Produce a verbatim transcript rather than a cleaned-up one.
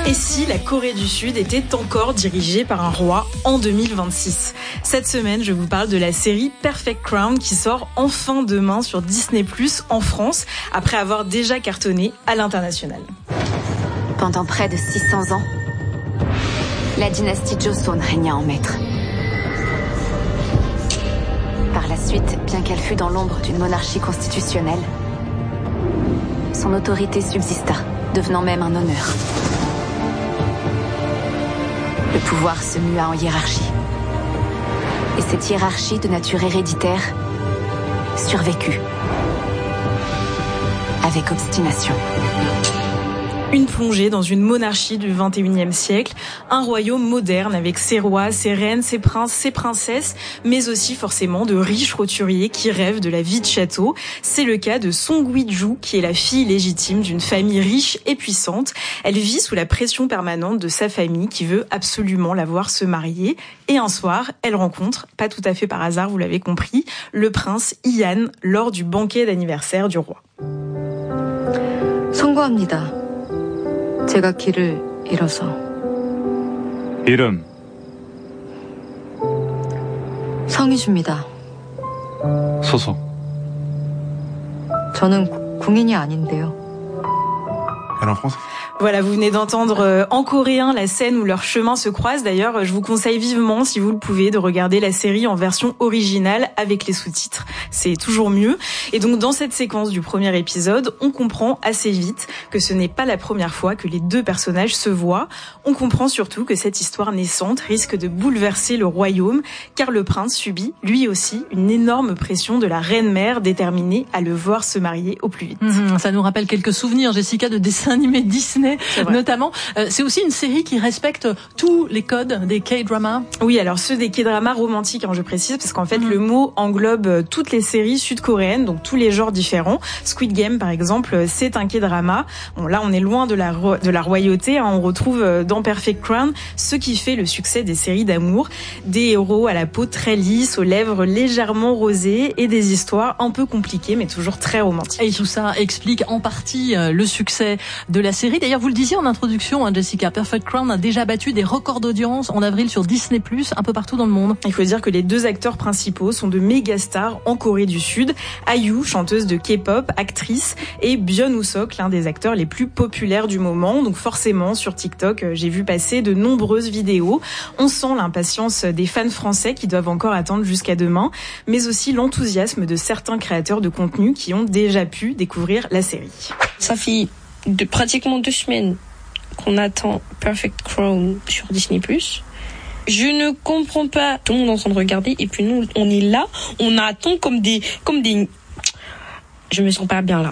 Et si la Corée du Sud était encore dirigée par un roi en deux mille vingt-six ? Cette semaine, je vous parle de la série Perfect Crown qui sort enfin demain sur Disney plus, en France, après avoir déjà cartonné à l'international. Pendant près de six cents ans, la dynastie Joseon régna en maître. Par la suite, bien qu'elle fût dans l'ombre d'une monarchie constitutionnelle, son autorité subsista, devenant même un honneur. Le pouvoir se mua en hiérarchie. Et cette hiérarchie de nature héréditaire survécut. Avec obstination. Une plongée dans une monarchie du vingt et unième siècle, un royaume moderne avec ses rois, ses reines, ses princes, ses princesses, mais aussi forcément de riches roturiers qui rêvent de la vie de château. C'est le cas de Song Hui-ju, qui est la fille légitime d'une famille riche et puissante. Elle vit sous la pression permanente de sa famille qui veut absolument la voir se marier. Et un soir, elle rencontre, pas tout à fait par hasard, vous l'avez compris, le prince Ian lors du banquet d'anniversaire du roi. 선고합니다. 제가 길을 잃어서. 이름. 성희주입니다. 소속. 저는 궁인이 아닌데요. Elle en français. Voilà, vous venez d'entendre en coréen la scène où leurs chemins se croisent. D'ailleurs, je vous conseille vivement, si vous le pouvez, de regarder la série en version originale avec les sous-titres. C'est toujours mieux. Et donc, dans cette séquence du premier épisode, on comprend assez vite que ce n'est pas la première fois que les deux personnages se voient. On comprend surtout que cette histoire naissante risque de bouleverser le royaume, car le prince subit, lui aussi, une énorme pression de la reine-mère déterminée à le voir se marier au plus vite. Mmh, ça nous rappelle quelques souvenirs, Jessica, de dessins animés Disney. Notamment, euh, c'est aussi une série qui respecte tous les codes des K-dramas. Oui, alors ceux des K-dramas romantiques, hein, je précise, parce qu'en fait, mmh. le mot englobe toutes les séries sud-coréennes, donc tous les genres différents. Squid Game, par exemple, c'est un K-drama. Bon, là, on est loin de la ro- de la royauté. Hein, on retrouve dans Perfect Crown ce qui fait le succès des séries d'amour, des héros à la peau très lisse, aux lèvres légèrement rosées et des histoires un peu compliquées, mais toujours très romantiques. Et tout ça explique en partie le succès de la série. D'ailleurs, vous le disiez en introduction, hein, Jessica, Perfect Crown a déjà battu des records d'audience en avril sur Disney plus, un peu partout dans le monde. Il faut dire que les deux acteurs principaux sont de méga stars en Corée du Sud. IU, chanteuse de K-pop, actrice, et Byun Woo-seok, l'un des acteurs les plus populaires du moment. Donc forcément, sur TikTok, j'ai vu passer de nombreuses vidéos. On sent l'impatience des fans français qui doivent encore attendre jusqu'à demain, mais aussi l'enthousiasme de certains créateurs de contenu qui ont déjà pu découvrir la série. Ça fait de pratiquement deux semaines qu'on attend Perfect Crown sur Disney plus. Je ne comprends pas. Tout le monde est en train de regarder et puis nous, on est là, on attend comme des, comme des. Je me sens pas bien là.